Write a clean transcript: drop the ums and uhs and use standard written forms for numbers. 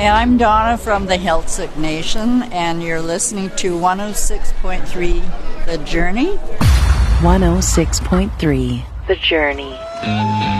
Hi, I'm Donna from the Heiltsuk Nation, and you're listening to 106.3 The Journey. 106.3 The Journey.